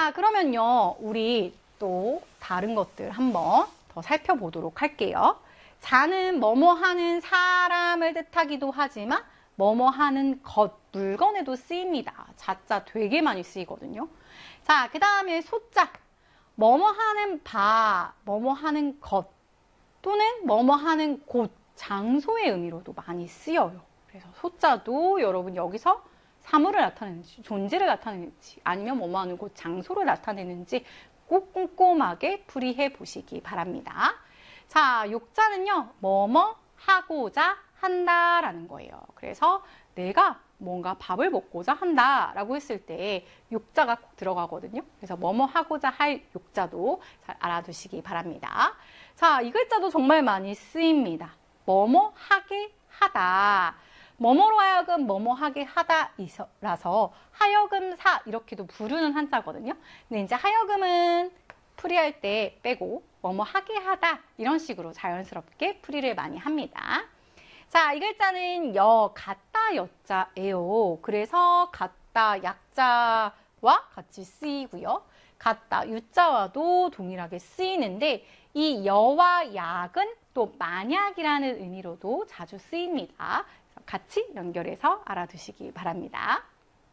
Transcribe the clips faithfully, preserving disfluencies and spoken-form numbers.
자, 그러면요, 우리 또 다른 것들 한번 더 살펴보도록 할게요. 자는 뭐뭐 하는 사람을 뜻하기도 하지만 뭐뭐 하는 것, 물건에도 쓰입니다. 자자 되게 많이 쓰이거든요. 자, 그 다음에 소자. 뭐뭐 하는 바, 뭐뭐 하는 것, 또는 뭐뭐 하는 곳, 장소의 의미로도 많이 쓰여요. 그래서 소자도 여러분 여기서 사물을 나타내는지, 존재를 나타내는지, 아니면 뭐뭐 하는 곳, 장소를 나타내는지 꼭 꼼꼼하게 풀이해 보시기 바랍니다. 자, 욕자는요, 뭐뭐 하고자 한다라는 거예요. 그래서 내가 뭔가 밥을 먹고자 한다라고 했을 때 욕자가 꼭 들어가거든요. 그래서 뭐뭐 하고자 할 욕자도 잘 알아두시기 바랍니다. 자, 이 글자도 정말 많이 쓰입니다. 뭐뭐 하게 하다. 뭐뭐로 하여금 뭐뭐 하게 하다라서 하여금사 이렇게도 부르는 한자거든요. 근데 이제 하여금은 풀이할 때 빼고 뭐뭐 하게 하다 이런 식으로 자연스럽게 풀이를 많이 합니다. 자, 이 글자는 여, 같다 여자예요. 그래서 같다 약자와 같이 쓰이고요. 같다 유자와도 동일하게 쓰이는데 이 여와 약은 또 만약이라는 의미로도 자주 쓰입니다. 같이 연결해서 알아두시기 바랍니다.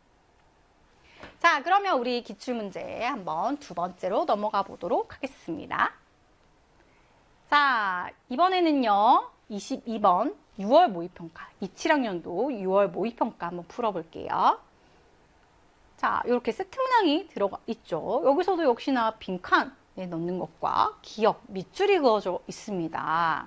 자, 그러면 우리 기출문제 한번 두 번째로 넘어가 보도록 하겠습니다. 자, 이번에는요, 이십이 번 유월 모의평가, 이십칠 학년도 유월 모의평가 한번 풀어볼게요. 자, 이렇게 세트 문항이 들어가 있죠. 여기서도 역시나 빈칸에 넣는 것과 기억, 밑줄이 그어져 있습니다.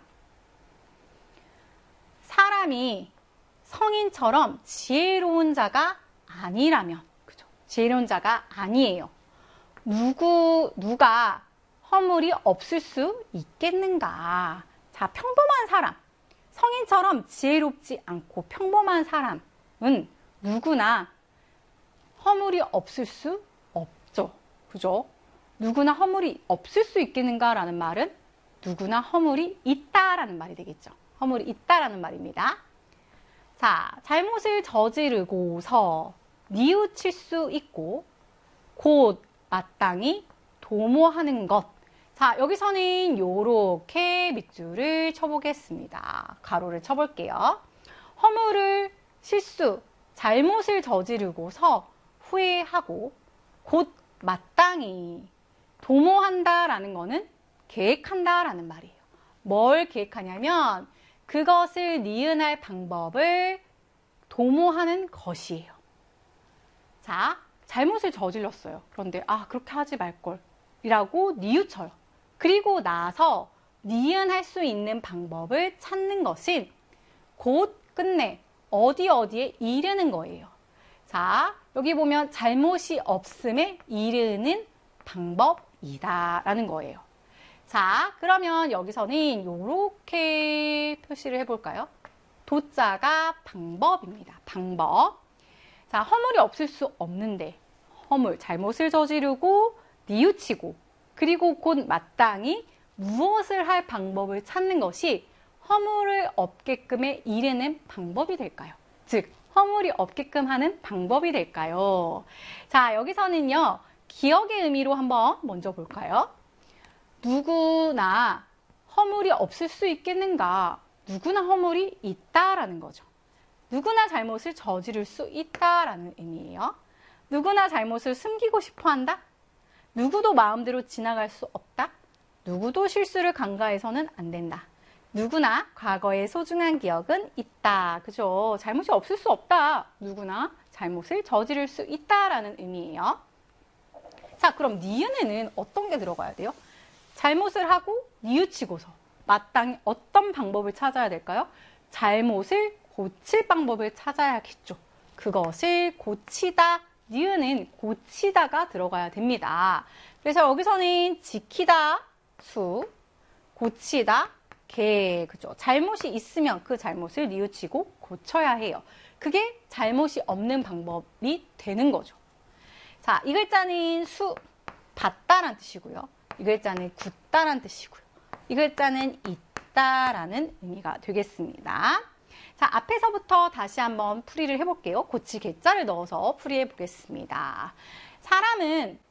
사람이 성인처럼 지혜로운 자가 아니라면, 그죠? 지혜로운 자가 아니에요. 누구, 누가 허물이 없을 수 있겠는가? 자, 평범한 사람. 성인처럼 지혜롭지 않고 평범한 사람은 누구나 허물이 없을 수 없죠. 그죠? 누구나 허물이 없을 수 있겠는가라는 말은 누구나 허물이 있다라는 말이 되겠죠. 허물이 있다라는 말입니다. 자, 잘못을 저지르고서 뉘우칠 수 있고 곧 마땅히 도모하는 것. 자, 여기서는 요렇게 밑줄을 쳐보겠습니다. 가로를 쳐볼게요. 허물을, 실수, 잘못을 저지르고서 후회하고 곧 마땅히 도모한다라는 거는 계획한다라는 말이에요. 뭘 계획하냐면 그것을 니은할 방법을 도모하는 것이에요. 자, 잘못을 저질렀어요. 그런데 아, 그렇게 하지 말걸 이라고 뉘우쳐요. 그리고 나서 니은할 수 있는 방법을 찾는 것은 곧 끝내 어디 어디에 이르는 거예요. 자, 여기 보면 잘못이 없음에 이르는 방법이다 라는 거예요. 자, 그러면 여기서는 이렇게 표시를 해볼까요? 도자가 방법입니다. 방법. 자, 허물이 없을 수 없는데 허물, 잘못을 저지르고 뉘우치고 그리고 곧 마땅히 무엇을 할 방법을 찾는 것이 허물을 없게끔에 이르는 방법이 될까요? 즉, 허물이 없게끔 하는 방법이 될까요? 자, 여기서는요, 기억의 의미로 한번 먼저 볼까요? 누구나 허물이 없을 수 있겠는가? 누구나 허물이 있다라는 거죠. 누구나 잘못을 저지를 수 있다라는 의미예요. 누구나 잘못을 숨기고 싶어 한다? 누구도 마음대로 지나갈 수 없다? 누구도 실수를 간과해서는 안 된다. 누구나 과거의 소중한 기억은 있다. 그죠? 잘못이 없을 수 없다. 누구나 잘못을 저지를 수 있다라는 의미예요. 자, 그럼 니은에는 어떤 게 들어가야 돼요? 잘못을 하고 뉘우치고서 마땅히 어떤 방법을 찾아야 될까요? 잘못을 고칠 방법을 찾아야겠죠. 그것을 고치다, 니은은 고치다가 들어가야 됩니다. 그래서 여기서는 지키다, 수, 고치다, 개, 그죠? 잘못이 있으면 그 잘못을 뉘우치고 고쳐야 해요. 그게 잘못이 없는 방법이 되는 거죠. 자, 이 글자는 수, 받다란 뜻이고요. 이 글자는 굳다란 뜻이고요. 이 글자는 있다라는 의미가 되겠습니다. 자, 앞에서부터 다시 한번 풀이를 해볼게요. 고치 개자를 넣어서 풀이해 보겠습니다. 사람은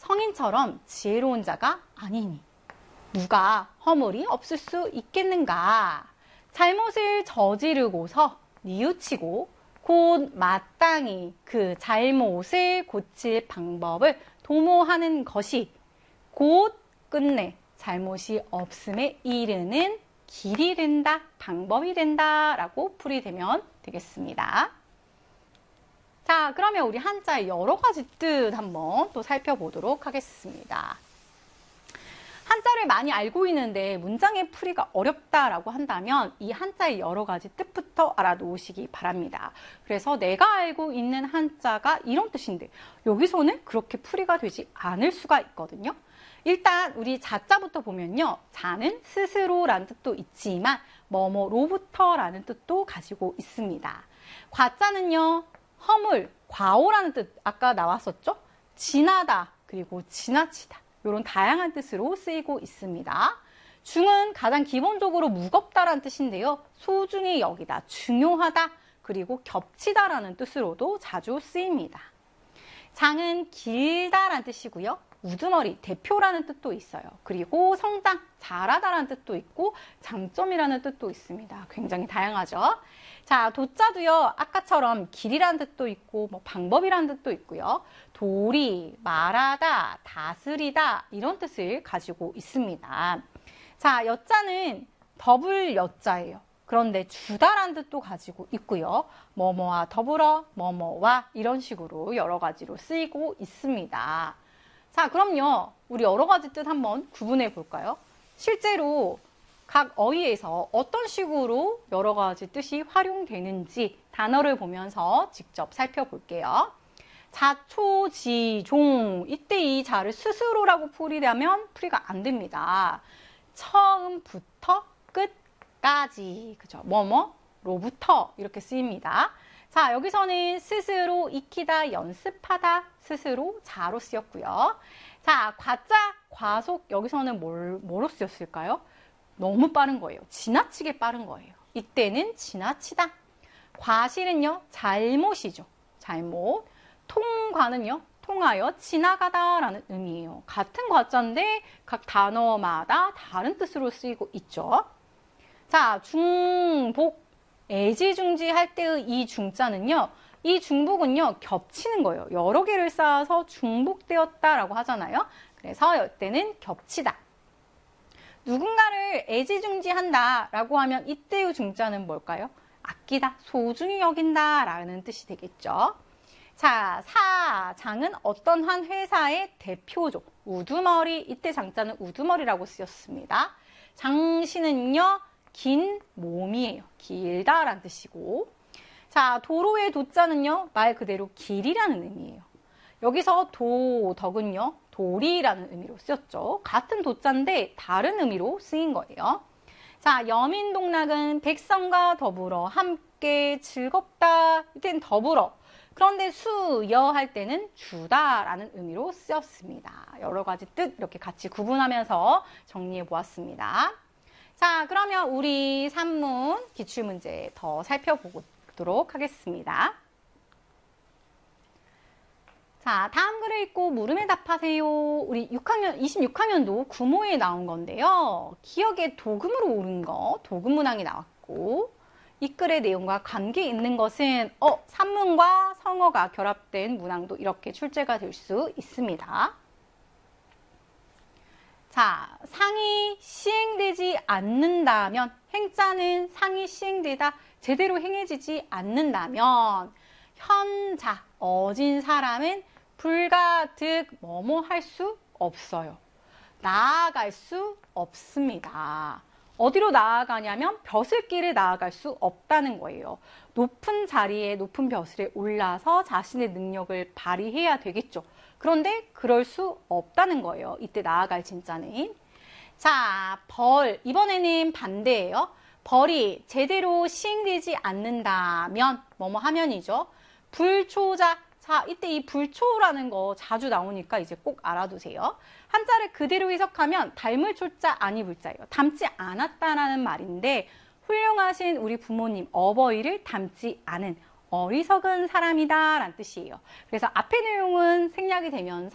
성인처럼 지혜로운 자가 아니니 누가 허물이 없을 수 있겠는가. 잘못을 저지르고서 뉘우치고 곧 마땅히 그 잘못을 고칠 방법을 도모하는 것이 곧 끝내 잘못이 없음에 이르는 길이 된다, 방법이 된다 라고 풀이되면 되겠습니다. 자, 그러면 우리 한자의 여러 가지 뜻 한번 또 살펴보도록 하겠습니다. 한자를 많이 알고 있는데 문장의 풀이가 어렵다라고 한다면 이 한자의 여러 가지 뜻부터 알아놓으시기 바랍니다. 그래서 내가 알고 있는 한자가 이런 뜻인데 여기서는 그렇게 풀이가 되지 않을 수가 있거든요. 일단 우리 자자부터 보면요. 자는 스스로라는 뜻도 있지만 뭐뭐로부터라는 뜻도 가지고 있습니다. 과자는요. 허물, 과오라는 뜻 아까 나왔었죠? 지나다 그리고 지나치다. 이런 다양한 뜻으로 쓰이고 있습니다. 중은 가장 기본적으로 무겁다라는 뜻인데요. 소중히 여기다, 중요하다, 그리고 겹치다라는 뜻으로도 자주 쓰입니다. 장은 길다라는 뜻이고요. 우두머리, 대표라는 뜻도 있어요. 그리고 성장, 잘하다라는 뜻도 있고 장점이라는 뜻도 있습니다. 굉장히 다양하죠. 자, 도자도요. 아까처럼 길이라는 뜻도 있고 뭐 방법이라는 뜻도 있고요. 도리, 말하다, 다스리다 이런 뜻을 가지고 있습니다. 자, 여자는 더블 여자예요. 그런데 주다라는 뜻도 가지고 있고요. 뭐뭐와 더불어, 뭐뭐와 이런 식으로 여러 가지로 쓰이고 있습니다. 자, 그럼요. 우리 여러 가지 뜻 한번 구분해 볼까요? 실제로 각 어휘에서 어떤 식으로 여러 가지 뜻이 활용되는지 단어를 보면서 직접 살펴볼게요. 자초지종, 이때 이 자를 스스로라고 풀이하면 풀이가 안 됩니다. 처음부터 끝까지, 그죠? 뭐뭐로부터 이렇게 쓰입니다. 자, 여기서는 스스로 익히다, 연습하다, 스스로 자로 쓰였고요. 자, 과자, 과속, 여기서는 뭘, 뭐로 쓰였을까요? 너무 빠른 거예요. 지나치게 빠른 거예요. 이때는 지나치다. 과실은요, 잘못이죠. 잘못. 통과는요, 통하여 지나가다라는 의미예요. 같은 과자인데 각 단어마다 다른 뜻으로 쓰이고 있죠. 자, 중복, 애지중지 할 때의 이 중자는요, 이 중복은요, 겹치는 거예요. 여러 개를 쌓아서 중복되었다라고 하잖아요. 그래서 이때는 겹치다. 누군가를 애지중지한다 라고 하면 이때의 중자는 뭘까요? 아끼다, 소중히 여긴다 라는 뜻이 되겠죠. 자, 사장은 어떤 한 회사의 대표죠. 우두머리, 이때 장자는 우두머리라고 쓰였습니다. 장신은요, 긴 몸이에요. 길다라는 뜻이고. 자, 도로의 도자는요, 말 그대로 길이라는 의미예요. 여기서 도, 덕은요, 도리라는 의미로 쓰였죠. 같은 도자인데 다른 의미로 쓰인 거예요. 자, 여민동락은 백성과 더불어 함께 즐겁다. 이때는 더불어. 그런데 수여 할 때는 주다라는 의미로 쓰였습니다. 여러 가지 뜻 이렇게 같이 구분하면서 정리해 보았습니다. 자, 그러면 우리 산문 기출문제 더 살펴보도록 하겠습니다. 자, 다음 글을 읽고 물음에 답하세요. 우리 육 학년, 이십육 학년도 구모에 나온 건데요. 기억에 도금으로 오른 거, 도금 문항이 나왔고, 이 글의 내용과 관계 있는 것은 어, 산문과 성어가 결합된 문항도 이렇게 출제가 될 수 있습니다. 자, 상이 시행되지 않는다면, 행자는 상이 시행되다 제대로 행해지지 않는다면, 현자, 어진 사람은 불가득 뭐뭐 할 수 없어요. 나아갈 수 없습니다. 어디로 나아가냐면 벼슬길에 나아갈 수 없다는 거예요. 높은 자리에 높은 벼슬에 올라서 자신의 능력을 발휘해야 되겠죠. 그런데 그럴 수 없다는 거예요. 이때 나아갈 진짜는. 자, 벌. 이번에는 반대예요. 벌이 제대로 시행되지 않는다면 뭐뭐 하면이죠. 불초자. 자, 이때 이 불초라는 거 자주 나오니까 이제 꼭 알아두세요. 한자를 그대로 해석하면 닮을 초자 아니 불자예요. 닮지 않았다라는 말인데 훌륭하신 우리 부모님 어버이를 닮지 않은 어리석은 사람이다 라는 뜻이에요. 그래서 앞의 내용은 생략이 되면서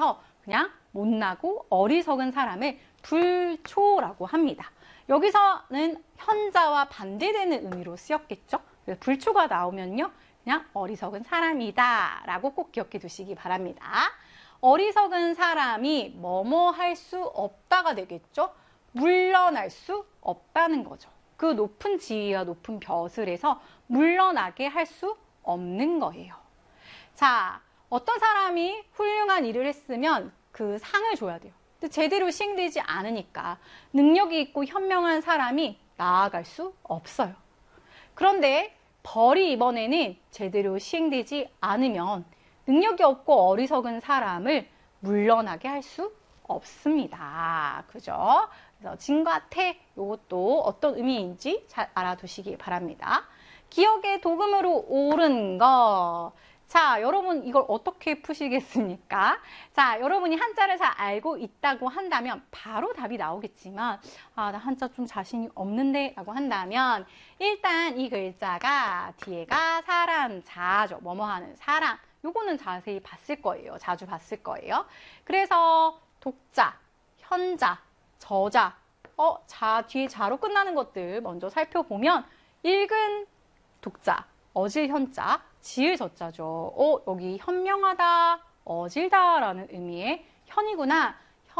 그냥 못나고 어리석은 사람을 불초라고 합니다. 여기서는 현자와 반대되는 의미로 쓰였겠죠. 그래서 불초가 나오면요, 그냥 어리석은 사람이다 라고 꼭 기억해 두시기 바랍니다. 어리석은 사람이 뭐뭐 할 수 없다가 되겠죠. 물러날 수 없다는 거죠. 그 높은 지위와 높은 벼슬에서 물러나게 할 수 없는 거예요. 자, 어떤 사람이 훌륭한 일을 했으면 그 상을 줘야 돼요. 근데 제대로 시행되지 않으니까 능력이 있고 현명한 사람이 나아갈 수 없어요. 그런데 벌이 이번에는 제대로 시행되지 않으면 능력이 없고 어리석은 사람을 물러나게 할 수 없습니다. 그죠? 그래서 진과 태, 이것도 어떤 의미인지 잘 알아두시기 바랍니다. 기억의 도금으로 옳은 거. 자, 여러분 이걸 어떻게 푸시겠습니까? 자, 여러분이 한자를 잘 알고 있다고 한다면 바로 답이 나오겠지만, 아, 나 한자 좀 자신이 없는데 라고 한다면, 일단 이 글자가 뒤에가 사람, 자죠. 뭐뭐 하는 사람. 요거는 자세히 봤을 거예요. 자주 봤을 거예요. 그래서 독자, 현자, 저자, 어, 자, 뒤에 자로 끝나는 것들 먼저 살펴보면, 읽은 독자, 어질 현자, 지을 저자죠. 어, 여기 현명하다, 어질다 라는 의미의 현이구나,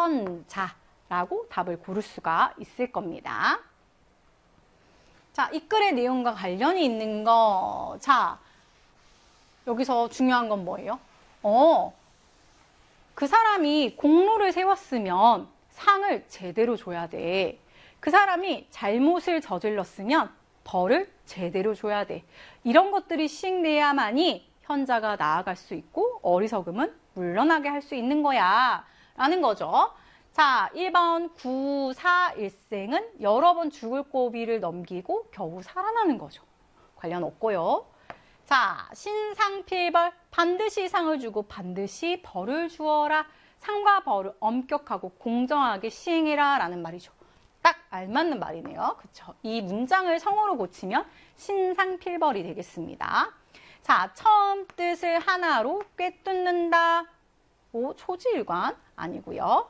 현자라고 답을 고를 수가 있을 겁니다. 자, 이 글의 내용과 관련이 있는 거. 자, 여기서 중요한 건 뭐예요? 어, 그 사람이 공로를 세웠으면 상을 제대로 줘야 돼. 그 사람이 잘못을 저질렀으면 벌을 제대로 줘야 돼. 이런 것들이 시행돼야만이 현자가 나아갈 수 있고 어리석음은 물러나게 할 수 있는 거야 라는 거죠. 자, 일 번 구사일생은 여러 번 죽을 고비를 넘기고 겨우 살아나는 거죠. 관련 없고요. 자, 신상필벌, 반드시 상을 주고 반드시 벌을 주어라. 상과 벌을 엄격하고 공정하게 시행해라 라는 말이죠. 딱 알맞는 말이네요. 그쵸? 이 문장을 성어로 고치면 신상필벌이 되겠습니다. 자, 처음 뜻을 하나로 꿰뚫는다. 오, 초지일관 아니고요.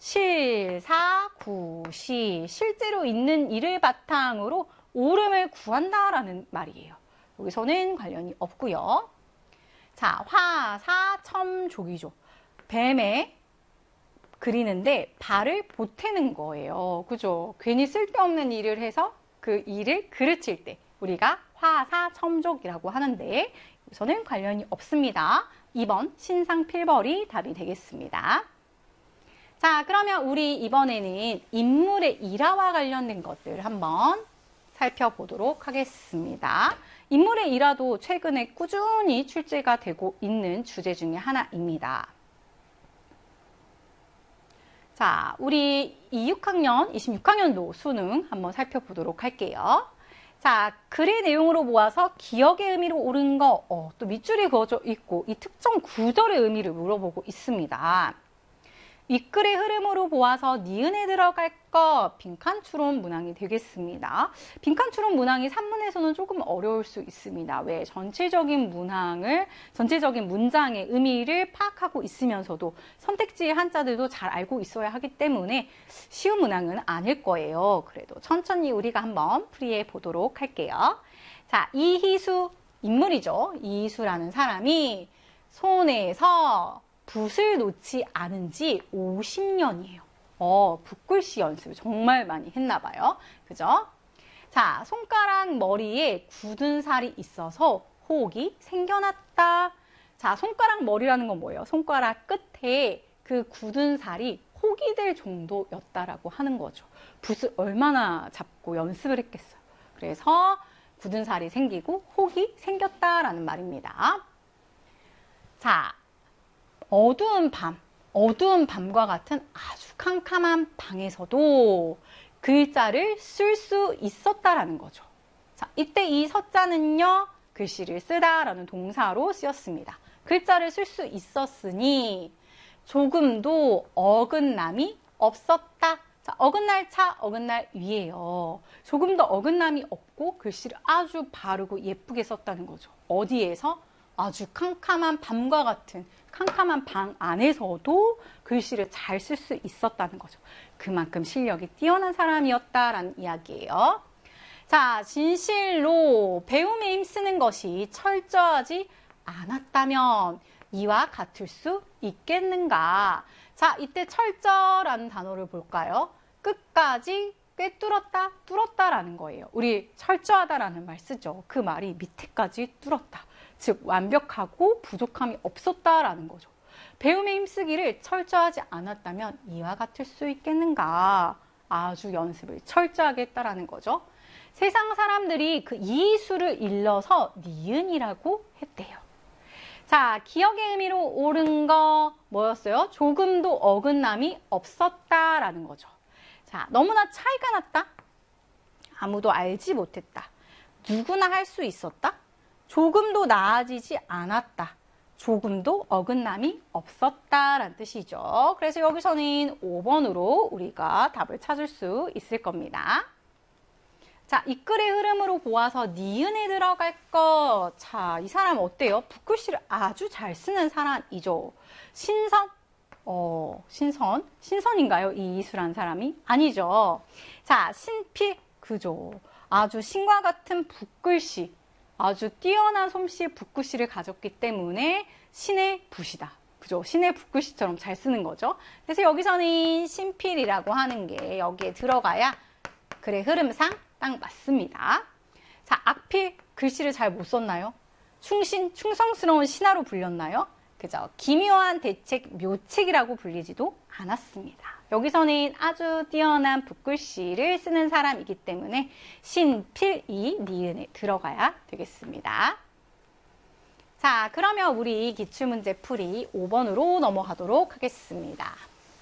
실사구시, 실제로 있는 일을 바탕으로 옳음을 구한다라는 말이에요. 여기서는 관련이 없고요. 자, 화사첨조기조. 뱀에 그리는데 발을 보태는 거예요. 그죠? 괜히 쓸데없는 일을 해서 그 일을 그르칠 때 우리가 화사첨족이라고 하는데 여기서는 관련이 없습니다. 이 번 신상필벌이 답이 되겠습니다. 자, 그러면 우리 이번에는 인물의 일화와 관련된 것들 한번 살펴보도록 하겠습니다. 인물의 일화도 최근에 꾸준히 출제가 되고 있는 주제 중에 하나입니다. 자, 우리 이육 학년, 이십육 학년도 수능 한번 살펴보도록 할게요. 자, 글의 내용으로 모아서 기억의 의미로 옳은 거, 어, 또 밑줄이 그어져 있고 이 특정 구절의 의미를 물어보고 있습니다. 윗글의 흐름으로 보아서 니은에 들어갈 것, 빈칸추론 문항이 되겠습니다. 빈칸추론 문항이 산문에서는 조금 어려울 수 있습니다. 왜? 전체적인 문항을, 전체적인 문장의 의미를 파악하고 있으면서도 선택지의 한자들도 잘 알고 있어야 하기 때문에 쉬운 문항은 아닐 거예요. 그래도 천천히 우리가 한번 풀이해 보도록 할게요. 자, 이희수, 인물이죠. 이희수라는 사람이 손에서 붓을 놓지 않은 지 오십 년이에요. 어, 붓글씨 연습을 정말 많이 했나 봐요. 그죠? 자, 손가락 머리에 굳은 살이 있어서 혹이 생겨났다. 자, 손가락 머리라는 건 뭐예요? 손가락 끝에 그 굳은 살이 혹이 될 정도였다라고 하는 거죠. 붓을 얼마나 잡고 연습을 했겠어요. 그래서 굳은 살이 생기고 혹이 생겼다라는 말입니다. 자, 어두운 밤, 어두운 밤과 같은 아주 캄캄한 방에서도 글자를 쓸 수 있었다라는 거죠. 자, 이때 이 서자는요, 글씨를 쓰다라는 동사로 쓰였습니다. 글자를 쓸 수 있었으니 조금도 어긋남이 없었다. 자, 어긋날 차, 어긋날 위에요. 조금도 어긋남이 없고 글씨를 아주 바르고 예쁘게 썼다는 거죠. 어디에서? 아주 캄캄한 밤과 같은 캄캄한 방 안에서도 글씨를 잘 쓸 수 있었다는 거죠. 그만큼 실력이 뛰어난 사람이었다라는 이야기예요. 자, 진실로 배움에 힘쓰는 것이 철저하지 않았다면 이와 같을 수 있겠는가? 자, 이때 철저라는 단어를 볼까요? 끝까지 꿰뚫었다, 뚫었다라는 거예요. 우리 철저하다라는 말 쓰죠. 그 말이 밑에까지 뚫었다. 즉 완벽하고 부족함이 없었다라는 거죠. 배움에 힘쓰기를 철저하지 않았다면 이와 같을 수 있겠는가? 아주 연습을 철저하게 했다라는 거죠. 세상 사람들이 그 이수를 일러서 니은이라고 했대요. 자, 기억의 의미로 옳은 거 뭐였어요? 조금도 어긋남이 없었다라는 거죠. 자, 너무나 차이가 났다? 아무도 알지 못했다. 누구나 할 수 있었다? 조금도 나아지지 않았다. 조금도 어긋남이 없었다라는 뜻이죠. 그래서 여기서는 오 번으로 우리가 답을 찾을 수 있을 겁니다. 자, 이 글의 흐름으로 보아서 니은에 들어갈 것. 자, 이 사람 어때요? 붓글씨를 아주 잘 쓰는 사람이죠. 신선? 어, 신선? 신선인가요? 이 이수란 사람이? 아니죠. 자, 신필? 그죠. 아주 신과 같은 붓글씨. 아주 뛰어난 솜씨의 붓글씨를 가졌기 때문에 신의 붓이다. 그죠? 신의 붓글씨처럼 잘 쓰는 거죠. 그래서 여기서는 신필이라고 하는 게 여기에 들어가야 글의 흐름상 딱 맞습니다. 자, 악필 글씨를 잘 못 썼나요? 충신, 충성스러운 신하로 불렸나요? 그죠? 기묘한 대책, 묘책이라고 불리지도 않았습니다. 여기서는 아주 뛰어난 붓글씨를 쓰는 사람이기 때문에 신필이 니은에 들어가야 되겠습니다. 자, 그러면 우리 기출문제 풀이 오 번으로 넘어가도록 하겠습니다.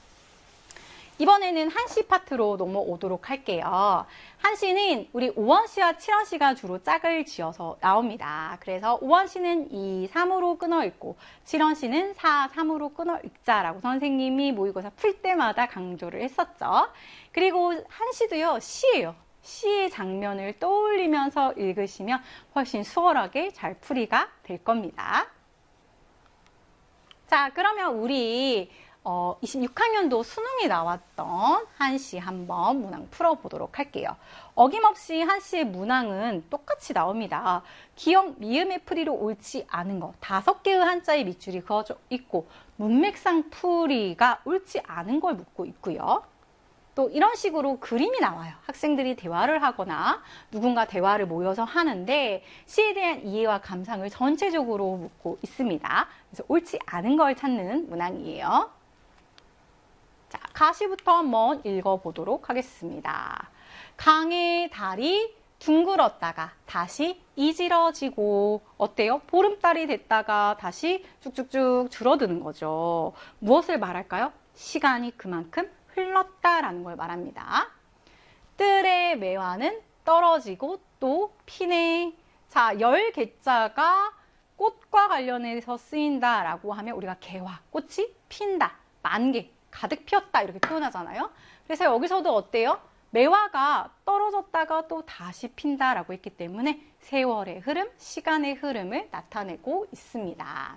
이번에는 한시 파트로 넘어오도록 할게요. 한시는 우리 오원시와 칠원시가 주로 짝을 지어서 나옵니다. 그래서 오원시는 이, 삼으로 끊어 읽고 칠원시는 사, 삼으로 끊어 읽자라고 선생님이 모의고사 풀 때마다 강조를 했었죠. 그리고 한시도요, 시예요. 시의 장면을 떠올리면서 읽으시면 훨씬 수월하게 잘 풀이가 될 겁니다. 자, 그러면 우리 어, 이십육 학년도 수능에 나왔던 한시 한번 문항 풀어보도록 할게요. 어김없이 한시의 문항은 똑같이 나옵니다. 기역, 미음의 풀이로 옳지 않은 거, 다섯 개의 한자의 밑줄이 그어져 있고 문맥상 풀이가 옳지 않은 걸 묻고 있고요. 또 이런 식으로 그림이 나와요. 학생들이 대화를 하거나 누군가 대화를 모여서 하는데 시에 대한 이해와 감상을 전체적으로 묻고 있습니다. 그래서 옳지 않은 걸 찾는 문항이에요. 자, 가시부터 한번 읽어보도록 하겠습니다. 강의 달이 둥글었다가 다시 이질어지고 어때요? 보름달이 됐다가 다시 쭉쭉쭉 줄어드는 거죠. 무엇을 말할까요? 시간이 그만큼 흘렀다라는 걸 말합니다. 뜰의 매화는 떨어지고 또 피네. 자, 열 개자가 꽃과 관련해서 쓰인다라고 하면 우리가 개화, 꽃이 핀다, 만개, 가득 피었다 이렇게 표현하잖아요. 그래서 여기서도 어때요? 매화가 떨어졌다가 또 다시 핀다라고 했기 때문에 세월의 흐름, 시간의 흐름을 나타내고 있습니다.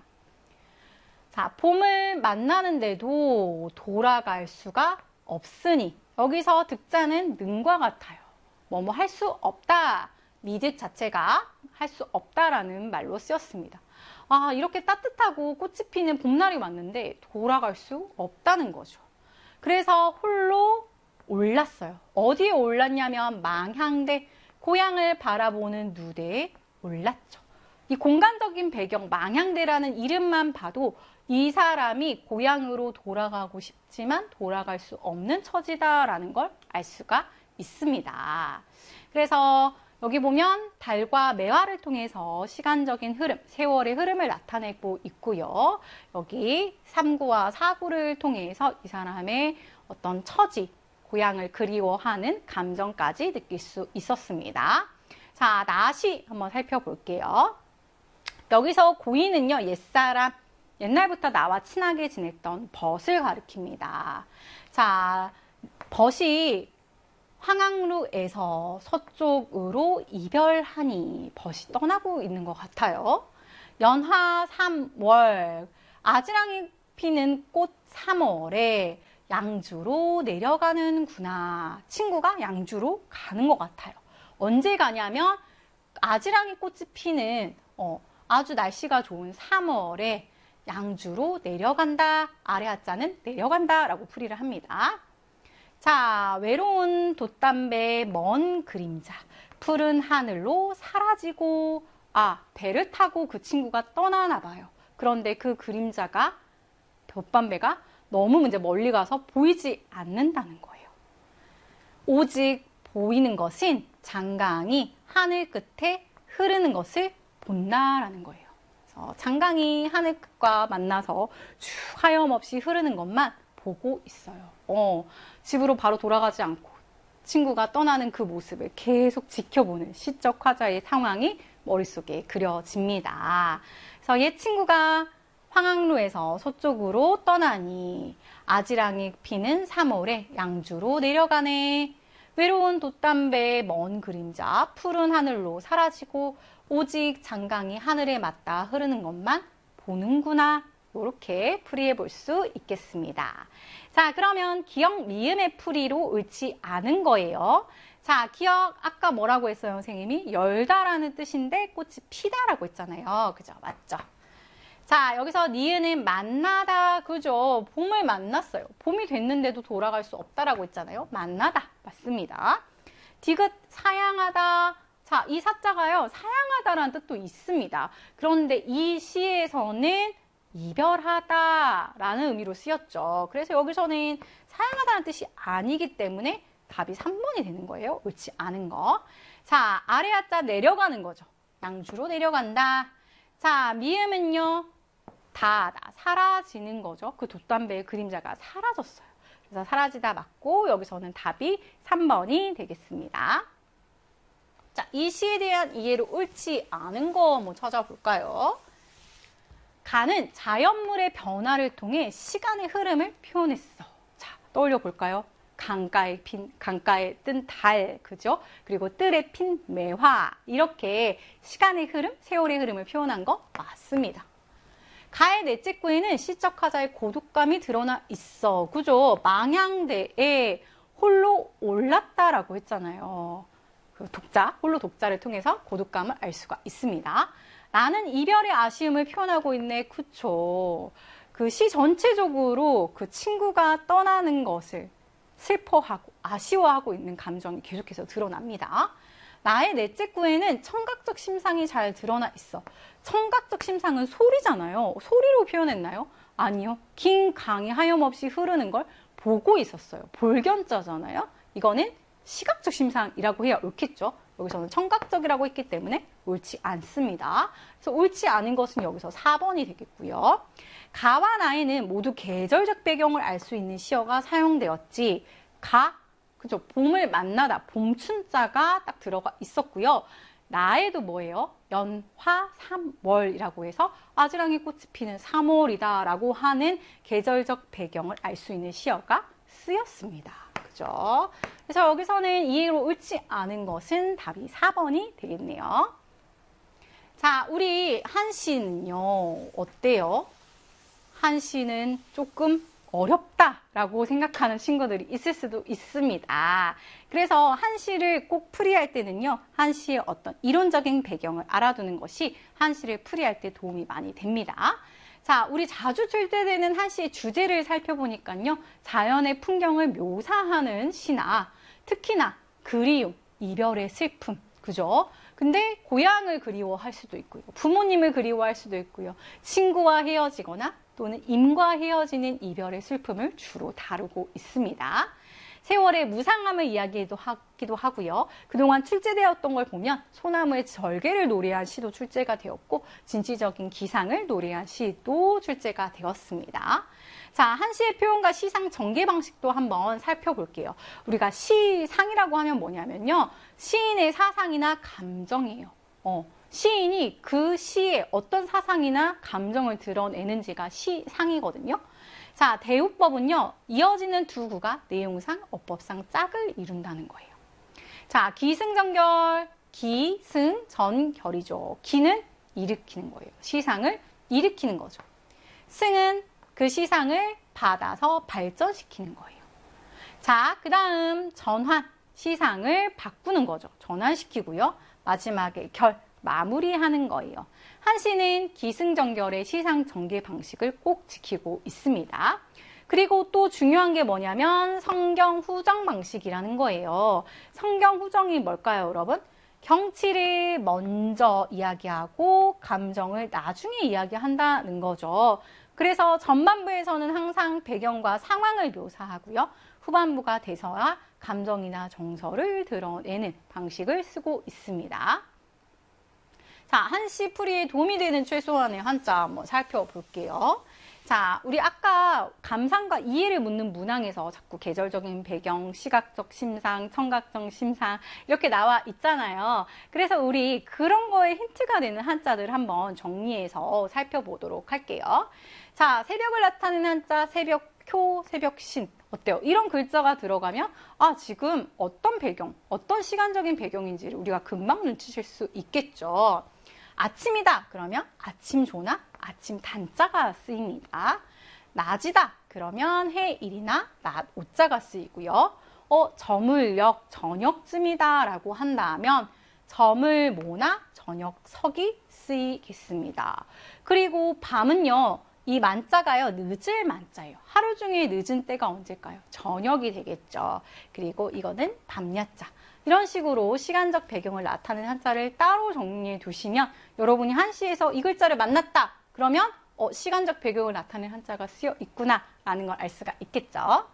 자, 봄을 만나는데도 돌아갈 수가 없으니 여기서 득자는 능과 같아요. 뭐뭐 할 수 없다. 미득 자체가 할 수 없다라는 말로 쓰였습니다. 아, 이렇게 따뜻하고 꽃이 피는 봄날이 왔는데 돌아갈 수 없다는 거죠. 그래서 홀로 올랐어요. 어디에 올랐냐면 망향대, 고향을 바라보는 누대에 올랐죠. 이 공간적인 배경, 망향대라는 이름만 봐도 이 사람이 고향으로 돌아가고 싶지만 돌아갈 수 없는 처지다라는 걸 알 수가 있습니다. 그래서 여기 보면 달과 매화를 통해서 시간적인 흐름, 세월의 흐름을 나타내고 있고요. 여기 삼 구와 사 구를 통해서 이 사람의 어떤 처지, 고향을 그리워하는 감정까지 느낄 수 있었습니다. 자, 나시 한번 살펴볼게요. 여기서 고인은요, 옛사람, 옛날부터 나와 친하게 지냈던 벗을 가리킵니다. 자, 벗이 황항루에서 서쪽으로 이별하니 벗이 떠나고 있는 것 같아요. 연화 삼월, 아지랑이 피는 꽃 삼월에 양주로 내려가는구나. 친구가 양주로 가는 것 같아요. 언제 가냐면 아지랑이 꽃이 피는 어, 아주 날씨가 좋은 삼월에 양주로 내려간다. 아래 하자는 내려간다 라고 풀이를 합니다. 자, 외로운 돛담배의 먼 그림자, 푸른 하늘로 사라지고, 아, 배를 타고 그 친구가 떠나나 봐요. 그런데 그 그림자가, 돛담배가 너무 이제 멀리 가서 보이지 않는다는 거예요. 오직 보이는 것은 장강이 하늘 끝에 흐르는 것을 본다라는 거예요. 그래서 장강이 하늘 끝과 만나서 쭉 하염없이 흐르는 것만 보고 있어요. 어, 집으로 바로 돌아가지 않고 친구가 떠나는 그 모습을 계속 지켜보는 시적 화자의 상황이 머릿속에 그려집니다. 그래서 옛 친구가 황항로에서 서쪽으로 떠나니 아지랑이 피는 삼월에 양주로 내려가네. 외로운 돛담배의 먼 그림자 푸른 하늘로 사라지고 오직 장강이 하늘에 맞닿아 흐르는 것만 보는구나. 이렇게 풀이해 볼 수 있겠습니다. 자, 그러면 기역 미음의 풀이로 옳지 않은 거예요. 자, 기역 아까 뭐라고 했어요, 선생님이? 열다라는 뜻인데 꽃이 피다라고 했잖아요. 그죠? 맞죠? 자, 여기서 니은은 만나다, 그죠? 봄을 만났어요. 봄이 됐는데도 돌아갈 수 없다라고 했잖아요. 만나다, 맞습니다. 디귿 사양하다. 자, 이 사자가요, 사양하다라는 뜻도 있습니다. 그런데 이 시에서는 이별하다라는 의미로 쓰였죠. 그래서 여기서는 사양하다는 뜻이 아니기 때문에 답이 삼 번이 되는 거예요. 옳지 않은 거. 자, 아래 하자 내려가는 거죠. 양주로 내려간다. 자, 미음은요. 다다, 사라지는 거죠. 그 돛담배의 그림자가 사라졌어요. 그래서 사라지다 맞고 여기서는 답이 삼 번이 되겠습니다. 자, 이 시에 대한 이해로 옳지 않은 거 한번 찾아볼까요? 가는 자연물의 변화를 통해 시간의 흐름을 표현했어. 자, 떠올려 볼까요? 강가에 핀, 강가에 뜬 달, 그죠? 그리고 뜰에 핀 매화. 이렇게 시간의 흐름, 세월의 흐름을 표현한 거 맞습니다. 가의 넷째 구에는 시적 화자의 고독감이 드러나 있어. 그죠? 망향대에 홀로 올랐다라고 했잖아요. 그 독자, 홀로 독자를 통해서 고독감을 알 수가 있습니다. 나는 이별의 아쉬움을 표현하고 있네. 그쵸? 그 시 전체적으로 그 친구가 떠나는 것을 슬퍼하고 아쉬워하고 있는 감정이 계속해서 드러납니다. 나의 넷째 구에는 청각적 심상이 잘 드러나 있어. 청각적 심상은 소리잖아요. 소리로 표현했나요? 아니요. 긴 강이 하염없이 흐르는 걸 보고 있었어요. 볼견자잖아요. 이거는 시각적 심상이라고 해야 옳겠죠. 여기서는 청각적이라고 했기 때문에 옳지 않습니다. 그래서 옳지 않은 것은 여기서 사 번이 되겠고요. 가와 나에는 모두 계절적 배경을 알 수 있는 시어가 사용되었지. 가, 그죠? 봄을 만나다, 봄춘자가 딱 들어가 있었고요. 나에도 뭐예요? 연화 삼월이라고 해서 아지랑이 꽃이 피는 삼월이다 라고 하는 계절적 배경을 알 수 있는 시어가 쓰였습니다. 그죠? 그래서 여기서는 이해로 옳지 않은 것은 답이 사 번이 되겠네요. 자, 우리 한시는요, 어때요? 한시는 조금 어렵다라고 생각하는 친구들이 있을 수도 있습니다. 그래서 한시를 꼭 풀이할 때는요, 한시의 어떤 이론적인 배경을 알아두는 것이 한시를 풀이할 때 도움이 많이 됩니다. 자, 우리 자주 출제되는 한시의 주제를 살펴보니까요, 자연의 풍경을 묘사하는 시나 특히나 그리움, 이별의 슬픔, 그죠? 근데 고향을 그리워할 수도 있고요, 부모님을 그리워할 수도 있고요, 친구와 헤어지거나 또는 임과 헤어지는 이별의 슬픔을 주로 다루고 있습니다. 세월의 무상함을 이야기하기도 하고요. 그동안 출제되었던 걸 보면 소나무의 절개를 노래한 시도 출제가 되었고 진취적인 기상을 노래한 시도 출제가 되었습니다. 자, 한시의 표현과 시상 전개 방식도 한번 살펴볼게요. 우리가 시상이라고 하면 뭐냐면요, 시인의 사상이나 감정이에요. 어, 시인이 그 시에 어떤 사상이나 감정을 드러내는지가 시상이거든요. 자, 대우법은요, 이어지는 두 구가 내용상, 어법상 짝을 이룬다는 거예요. 자, 기승전결, 기승전결이죠. 기는 일으키는 거예요. 시상을 일으키는 거죠. 승은 그 시상을 받아서 발전시키는 거예요. 자, 그 다음 전환, 시상을 바꾸는 거죠. 전환시키고요. 마지막에 결, 마무리하는 거예요. 한시는 기승전결의 시상 전개 방식을 꼭 지키고 있습니다. 그리고 또 중요한 게 뭐냐면 성경 후정 방식이라는 거예요. 성경 후정이 뭘까요, 여러분? 경치를 먼저 이야기하고 감정을 나중에 이야기한다는 거죠. 그래서 전반부에서는 항상 배경과 상황을 묘사하고요. 후반부가 돼서야 감정이나 정서를 드러내는 방식을 쓰고 있습니다. 자, 한시 풀이에 도움이 되는 최소한의 한자 한번 살펴볼게요. 자, 우리 아까 감상과 이해를 묻는 문항에서 자꾸 계절적인 배경, 시각적 심상, 청각적 심상 이렇게 나와 있잖아요. 그래서 우리 그런 거에 힌트가 되는 한자들 한번 정리해서 살펴보도록 할게요. 자, 새벽을 나타내는 한자 새벽효, 새벽신 어때요? 이런 글자가 들어가면 아, 지금 어떤 배경, 어떤 시간적인 배경인지를 우리가 금방 눈치챌 수 있겠죠. 아침이다 그러면 아침조나 아침 단자가 쓰입니다. 낮이다 그러면 해일이나 낮 오자가 쓰이고요. 어, 저물녘 저녁쯤이다 라고 한다면 저물모나 저녁석이 쓰이겠습니다. 그리고 밤은요, 이 만자가요 늦을 만자예요. 하루 중에 늦은 때가 언제일까요? 저녁이 되겠죠. 그리고 이거는 밤야자. 이런 식으로 시간적 배경을 나타내는 한자를 따로 정리해 두시면 여러분이 한시에서 이 글자를 만났다 그러면 어, 시간적 배경을 나타내는 한자가 쓰여 있구나 라는 걸 알 수가 있겠죠.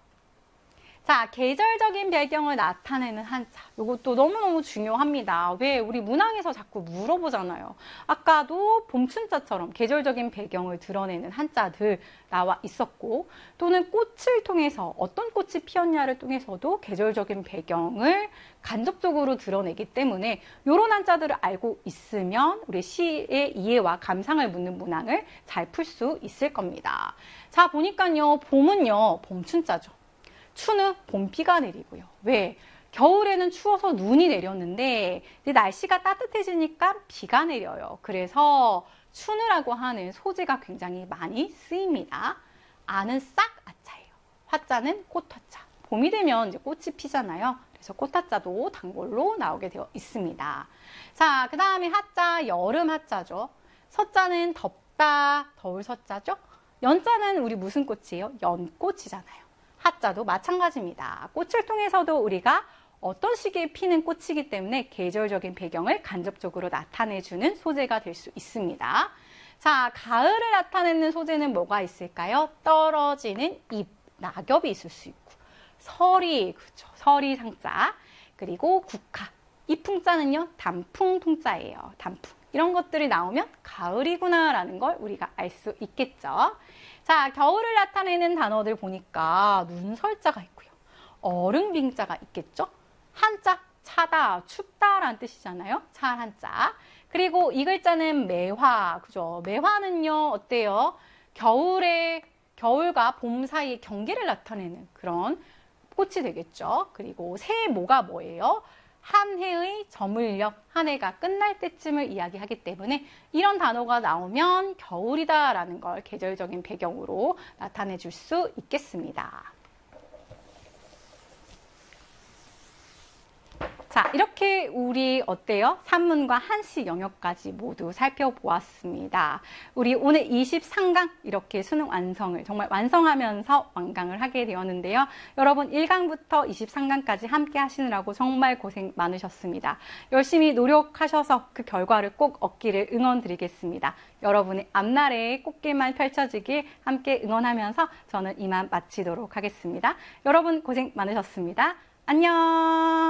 자, 계절적인 배경을 나타내는 한자. 이것도 너무너무 중요합니다. 왜? 우리 문항에서 자꾸 물어보잖아요. 아까도 봄춘자처럼 계절적인 배경을 드러내는 한자들 나와 있었고, 또는 꽃을 통해서 어떤 꽃이 피었냐를 통해서도 계절적인 배경을 간접적으로 드러내기 때문에 이런 한자들을 알고 있으면 우리 시의 이해와 감상을 묻는 문항을 잘 풀 수 있을 겁니다. 자, 보니까요, 봄은요, 봄춘자죠. 추는 봄비가 내리고요. 왜? 겨울에는 추워서 눈이 내렸는데 이제 날씨가 따뜻해지니까 비가 내려요. 그래서 추느라고 하는 소재가 굉장히 많이 쓰입니다. 아는 싹 아자예요. 화자는 꽃화자. 봄이 되면 이제 꽃이 피잖아요. 그래서 꽃화자도 단골로 나오게 되어 있습니다. 자, 그 다음에 하자, 여름 하자죠. 서자는 덥다, 더울 서자죠. 연자는 우리 무슨 꽃이에요? 연꽃이잖아요. 하자도 마찬가지입니다. 꽃을 통해서도 우리가 어떤 시기에 피는 꽃이기 때문에 계절적인 배경을 간접적으로 나타내주는 소재가 될 수 있습니다. 자, 가을을 나타내는 소재는 뭐가 있을까요? 떨어지는 잎, 낙엽이 있을 수 있고, 서리, 그렇죠. 서리 상자, 그리고 국화, 이 풍자는요, 단풍 풍자예요. 단풍. 이런 것들이 나오면 가을이구나 라는 걸 우리가 알 수 있겠죠. 자, 겨울을 나타내는 단어들 보니까 눈설자가 있고요. 어릉빙자가 있겠죠. 한자, 차다, 춥다라는 뜻이잖아요. 차 한자. 그리고 이 글자는 매화, 그죠? 매화는요, 어때요? 겨울에, 겨울과 봄 사이의 경계를 나타내는 그런 꽃이 되겠죠. 그리고 세모가 뭐예요? 한 해의 저물녘, 한 해가 끝날 때쯤을 이야기하기 때문에 이런 단어가 나오면 겨울이다라는 걸 계절적인 배경으로 나타내 줄 수 있겠습니다. 자, 이렇게 우리 어때요? 산문과 한시 영역까지 모두 살펴보았습니다. 우리 오늘 이십삼 강 이렇게 수능 완성을 정말 완성하면서 완강을 하게 되었는데요. 여러분 일 강부터 이십삼 강까지 함께 하시느라고 정말 고생 많으셨습니다. 열심히 노력하셔서 그 결과를 꼭 얻기를 응원드리겠습니다. 여러분의 앞날에 꽃길만 펼쳐지길 함께 응원하면서 저는 이만 마치도록 하겠습니다. 여러분 고생 많으셨습니다. 안녕.